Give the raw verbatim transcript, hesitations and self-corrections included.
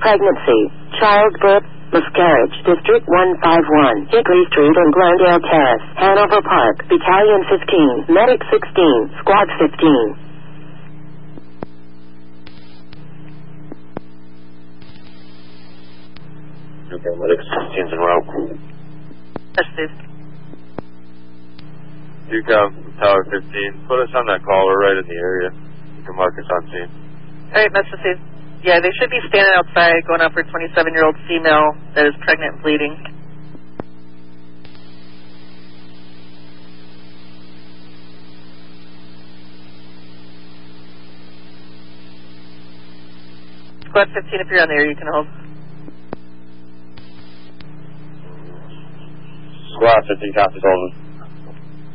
pregnancy, childbirth, miscarriage, District one five one, Hickory Street and Glendale Terrace, Hanover Park, Battalion fifteen, Medic sixteen, Squad fifteen. Okay, Medic sixteen's en route. Yes, Steve. You come from Tower fifteen. Put us on that call. We're right in the area. You can mark us on scene. All right, Mister Steve. Yeah, they should be standing outside going out for a twenty-seven-year-old female that is pregnant and bleeding. Squad fifteen, if you're on there, you can hold. Squad fifteen, copies, over.